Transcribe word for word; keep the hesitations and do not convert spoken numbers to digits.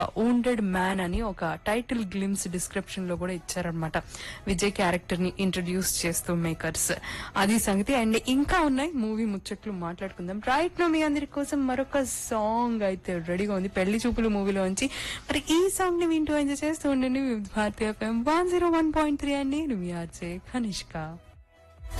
wounded man అని ఒక title glimpse description లో కూడా ఇచ్చారనమాట విజయ్ క్యారెక్టర్ ని ఇంట్రడ్యూస్ చేస్తూ మేకర్స్. అది సంగతి. అండ్ ఇంకా ఉన్నాయి మూవీ ముచ్చట్లు మాట్లాడుకుందాం. రైట్ నో మీ అందరి కోసం మరొక సాంగ్ అయితే రెడీగా ఉంది పెళ్లి చూపులు మూవీలో నుంచి. మరి ఈ సాంగ్ ని వింటూ ఎంజాయ్ చేస్తూ ఉండండి. భారతీయ FM one zero one point three అండి. నువ్వు ఆర్జే కనిష్క.